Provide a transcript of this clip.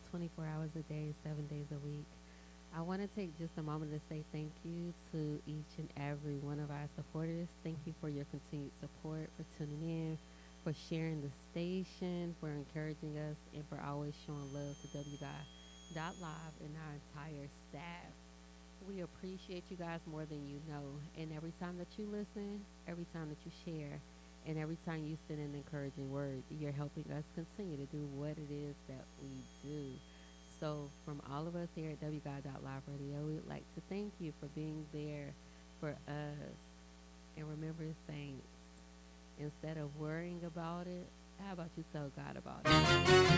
24 hours a day, 7 days a week. I want to take just a moment to say thank you to each and every one of our supporters. Thank you for your continued support, for tuning in, for sharing the station, for encouraging us, and for always showing love to WGuy.live and our entire staff. We appreciate you guys more than you know. And every time that you listen, every time that you share, and every time you send an encouraging word, you're helping us continue to do what it is that we do. So, from all of us here at WGuy.live Radio, we'd like to thank you for being there for us. And remember, saints, instead of worrying about it, how about you tell God about it?